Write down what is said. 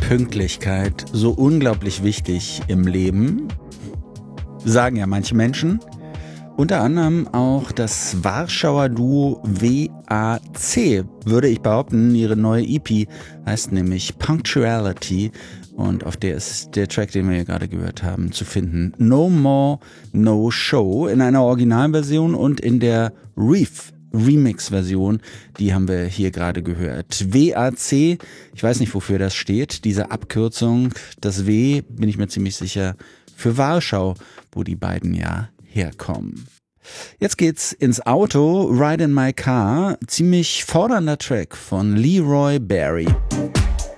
Pünktlichkeit so unglaublich wichtig im Leben? Sagen ja manche Menschen. Unter anderem auch das Warschauer Duo WAC, würde ich behaupten. Ihre neue EP heißt nämlich Punctuality und auf der ist der Track, den wir hier gerade gehört haben, zu finden. No More, No Show in einer Originalversion und in der Remix-Version, die haben wir hier gerade gehört. WAC, ich weiß nicht, wofür das steht, diese Abkürzung, das W, bin ich mir ziemlich sicher, für Warschau, wo die beiden ja herkommen. Jetzt geht's ins Auto, Ride in My Car, ziemlich fordernder Track von Leroy Barry.